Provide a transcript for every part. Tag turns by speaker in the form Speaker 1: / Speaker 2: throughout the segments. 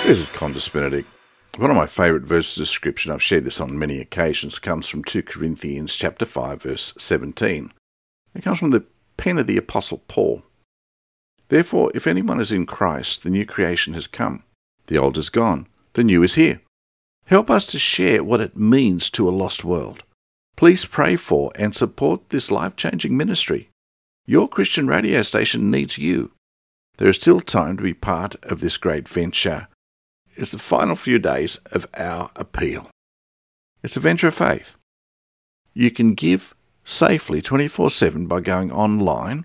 Speaker 1: This is Qantas Benedict. One of my favourite verses of Scripture, and I've shared this on many occasions, comes from 2 Corinthians chapter 5, verse 17. It comes from the pen of the Apostle Paul. Therefore, if anyone is in Christ, the new creation has come. The old is gone, the new is here. Help us to share what it means to a lost world. Please pray for and support this life-changing ministry. Your Christian radio station needs you. There is still time to be part of this great venture. It's the final few days of our appeal. It's a venture of faith. You can give safely 24/7 by going online,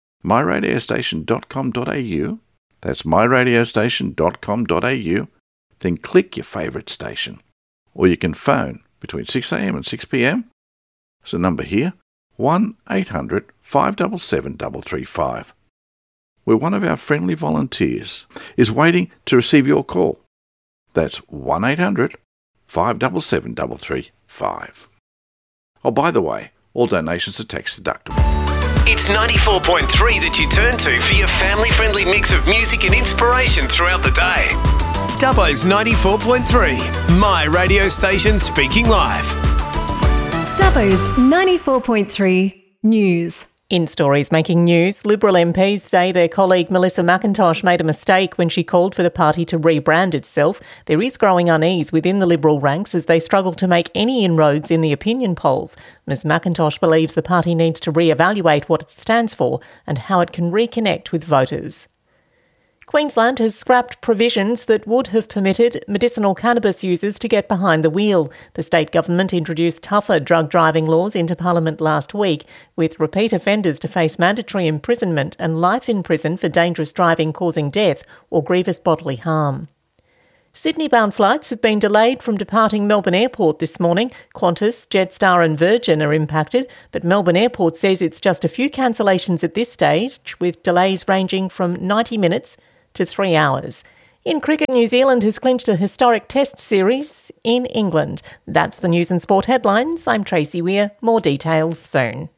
Speaker 1: myradiostation.com.au. That's myradiostation.com.au. Then click your favourite station. Or you can phone between 6 a.m. and 6 p.m. There's a number here, 1-800 577 335. Where one of our friendly volunteers is waiting to receive your call. That's 1-800 577 335. Oh, by the way, all donations are tax deductible.
Speaker 2: It's 94.3 that you turn to for your family-friendly mix of music and inspiration throughout the day. Dubbo's 94.3, my radio station speaking live.
Speaker 3: Dubbo's 94.3 News.
Speaker 4: In stories making news, Liberal MPs say their colleague Melissa McIntosh made a mistake when she called for the party to rebrand itself. There is growing unease within the Liberal ranks as they struggle to make any inroads in the opinion polls. Ms McIntosh believes the party needs to re-evaluate what it stands for and how it can reconnect with voters. Queensland has scrapped provisions that would have permitted medicinal cannabis users to get behind the wheel. The state government introduced tougher drug driving laws into Parliament last week, with repeat offenders to face mandatory imprisonment and life in prison for dangerous driving causing death or grievous bodily harm. Sydney-bound flights have been delayed from departing Melbourne Airport this morning. Qantas, Jetstar and Virgin are impacted, but Melbourne Airport says it's just a few cancellations at this stage, with delays ranging from 90 minutes to 3 hours. In cricket, New Zealand has clinched a historic test series in England. That's the news and sport headlines. I'm Tracy Weir. More details soon.